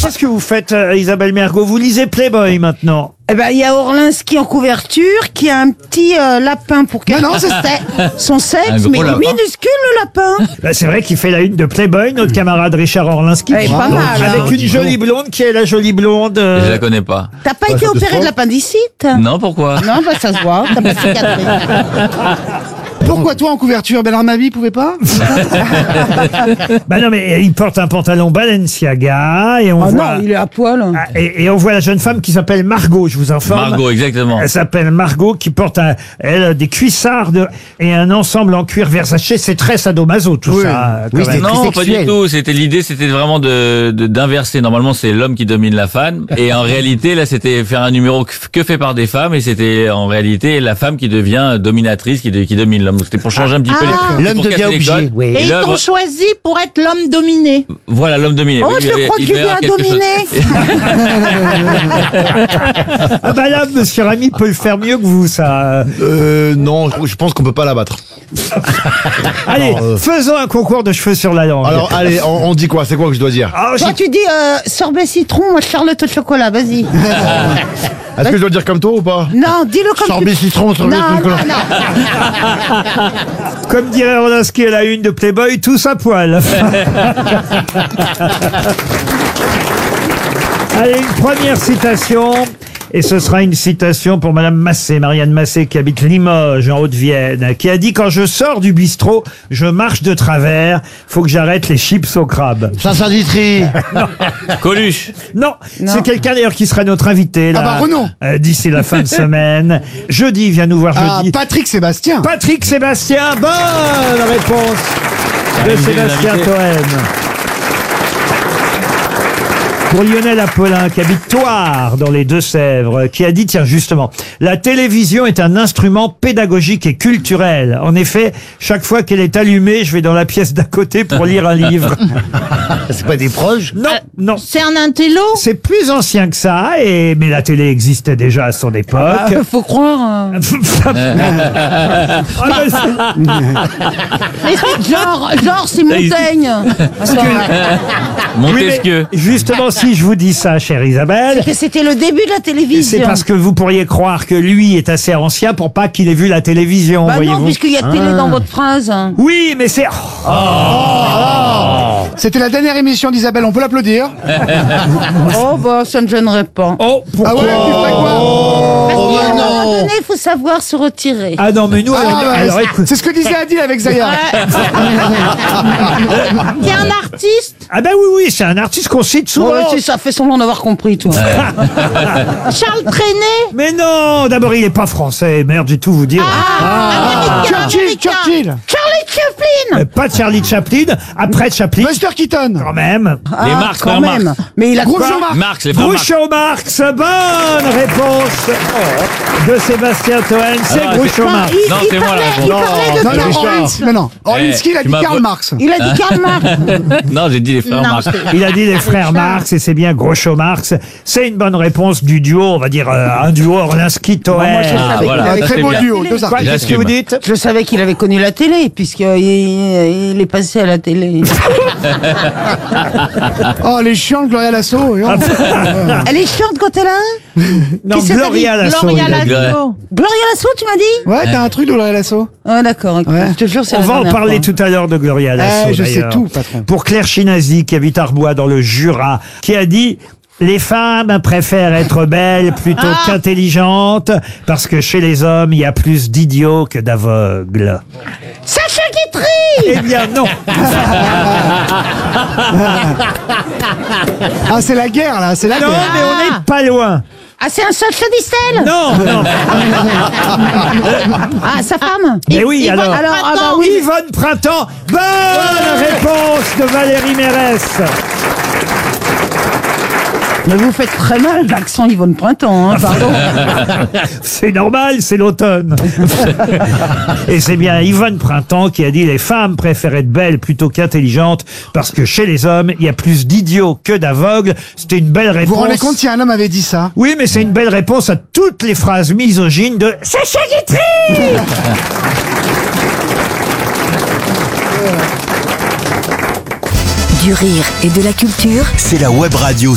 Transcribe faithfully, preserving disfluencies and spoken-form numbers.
Qu'est-ce que vous faites, euh, Isabelle Mergo? Vous lisez Playboy maintenant? Eh ben, il y a Orlinski en couverture qui a un petit euh, lapin pour cacher Non, non, c'est- son sexe, Un gros mais lapin. minuscule le lapin. Bah, c'est vrai qu'il fait la une de Playboy, notre camarade Richard Orlinski. Eh, pas mal, Avec hein. une jolie blonde. Qui est la jolie blonde euh, Je la connais pas. T'as pas été opéré de l'appendicite? Non, pourquoi? Non, bah ça se voit, t'as pas cicatrice. Pourquoi toi en couverture? Bernard Mabie pouvait pas? Bah non, mais il porte un pantalon Balenciaga et on Ah voit... non, il est à poil. Ah, et, et on voit la jeune femme qui s'appelle Margot, je vous informe. Margot, exactement. Elle s'appelle Margot, qui porte un, elle, des cuissardes et un ensemble en cuir Versace. C'est très sadomaso, tout Oui. ça. quand Oui, même. c'est très Non, pas du sexuel. tout. C'était l'idée, c'était vraiment de de- d'inverser. Normalement, c'est l'homme qui domine la femme, et en réalité, là, c'était faire un numéro que, que fait par des femmes, et c'était en réalité la femme qui devient dominatrice, qui, de- qui domine l'homme. Donc, c'était pour changer un petit peu les. Ah. c'est L'homme pour devient casser les obligé, codes. oui. Et ils l'homme- t'ont choisi pour être l'homme dominé. Voilà, l'homme dominé. Oh, Oui, je il- crois il que tu devait avoir viens quelque chose. dominer. Ah bah là, monsieur Ramy peut le faire mieux que vous, ça. Euh, non, je pense qu'on peut pas la battre. Allez, euh. faisons un concours de cheveux sur la langue. Alors, allez, on, on dit quoi? C'est quoi que je dois dire? Ah, j'ai- Toi, tu dis euh, sorbet citron, moi charlotte au chocolat, vas-y. Est-ce que je dois le dire comme toi ou pas? Non, dis-le comme Sorbet tu... citron, sorbet Non, chocolat. non, non. Comme dirait Orlinski à la une de Playboy, tous à poil. Allez, une première citation. Et ce sera une citation pour Madame Massé, Marianne Massé, qui habite Limoges, en Haute-Vienne, qui a dit: quand je sors du bistrot, je marche de travers, faut que j'arrête les chips au crabe. Vincent Ditry. Coluche. Non, c'est quelqu'un d'ailleurs qui sera notre invité là. Ah bah, Renaud. euh, d'ici la fin de semaine. Jeudi, viens nous voir Ah, jeudi. Patrick Sébastien. Patrick Sébastien, bonne réponse de Arrivé Sébastien l'invité. Toen. Pour Lionel Apollin, qui habite Thouars, dans les Deux-Sèvres, qui a dit, tiens, justement, la télévision est un instrument pédagogique et culturel. En effet, chaque fois qu'elle est allumée, je vais dans la pièce d'à côté pour lire un livre. C'est pas des proches? Non, non. C'est un intello. C'est plus ancien que ça, et, mais la télé existait déjà à son époque. Ah, faut croire. euh. Ah, ben, c'est- Mais c'est genre, genre, c'est Montaigne. oui, Montesquieu. mais justement, si je vous dis ça, chère Isabelle, Que c'était le début de la télévision. c'est parce que vous pourriez croire que lui est assez ancien pour pas qu'il ait vu la télévision, Bah non, voyez-vous. puisqu'il y a télé dans votre phrase. Oui, mais c'est... C'était la dernière émission d'Isabelle, on peut l'applaudir. Oh, bah, ça ne gênerait pas. Oh, pourquoi Ah ouais, tu ferais quoi? Parce qu'à un moment donné, il faut savoir se retirer. Ah non, mais nous, Ah, alors, ouais, alors, c'est- écoute... c'est ce que disait Adil avec Zaya. T'es un artiste. Ah ben oui, oui, c'est un artiste qu'on cite souvent. Ouais, si ça fait semblant d'avoir compris, toi. Charles Trenet. Mais non, d'abord, il est pas français. Merde, j'ai tout vous dire. Ah, américain, Churchill, américain. Churchill. Charlie Chaplin. Euh, Pas Charlie Chaplin, après Chaplin, Buster Keaton. quand même. Les Marx, quand frères Marx. même. Mais il a Groucho quoi Marx. Marx, les frères Marx. Groucho Marx, bonne réponse de Sébastien Toen, c'est Ah, Groucho c'est- Marx. Il, Non, il c'est moi, parlait, la il réponse. parlait de... Non, non, Richard. Orlinski, non, non. Orlinski, il a tu dit m'as Karl vo- Marx. Il a dit Karl Marx. Non, j'ai dit les frères Non, Marx. c'est- Il a dit les frères Marx et c'est bien Groucho Marx. C'est une bonne réponse du duo, on va dire euh, un duo Orlinski-Toen. moi, je Ah, savais voilà, qu'il avait ça, Très c'est beau bien. duo, deux Quoi, artistes. qu'est-ce que vous dites? Je savais qu'il avait connu la télé, puisqu'il il est passé à la télé. Oh, les chiants, Gloria Lasso. oh. Elle est chiante quand elle a un Non, Qui c'est Gloria ta vie Lasso. Gloria il a dit. Lasso. Gloria Lasso, tu m'as dit Ouais, t'as un truc de Gloria Lasso. Ah, d'accord. ok. Ouais. Je te jure, c'est On la va en dernière parler fois. tout à l'heure de Gloria Lasso. Eh, je sais d'ailleurs. tout, patron. Pour Claire Chinazi, qui habite Arbois dans le Jura, qui a dit: les femmes préfèrent être belles plutôt Ah. qu'intelligentes, parce que chez les hommes, il y a plus d'idiots que d'aveugles. Sacha Guitry. Eh bien non. Ah, c'est la guerre, là, c'est la Non, guerre. mais on n'est pas loin. Ah, c'est un Sacha Distel. Non, non. Ah, sa femme. Mais oui, Yvonne alors. alors, ah bah oui. Yvonne Printemps. Bonne réponse de Valérie Mérès. Mais vous faites très mal l'accent Yvonne Printemps, hein, pardon. C'est normal, c'est l'automne. Et c'est bien Yvonne Printemps qui a dit: les femmes préfèrent être belles plutôt qu'intelligentes, parce que chez les hommes, il y a plus d'idiots que d'aveugles. C'était une belle Vous réponse. vous rendez compte si un homme avait dit ça? Oui, mais c'est une belle réponse à toutes les phrases misogynes de Sacha Guitry. Du rire et de la culture. C'est la web radio